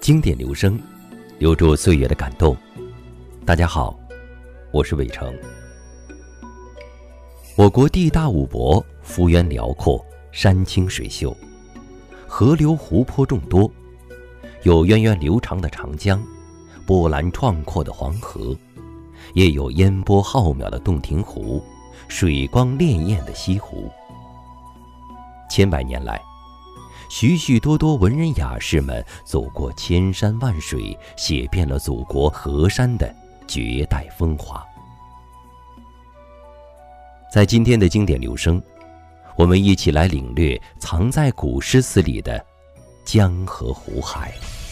经典留声，留住岁月的感动。大家好，我是伟成。我国地大物博，幅员辽阔，山清水秀，河流湖泊众多，有源远流长的长江，波澜壮阔的黄河，也有烟波浩渺的洞庭湖，水光潋滟的西湖。千百年来，许许多多文人雅士们走过千山万水，写遍了祖国河山的绝代风华。在今天的经典留声，我们一起来领略藏在古诗词里的江河湖海。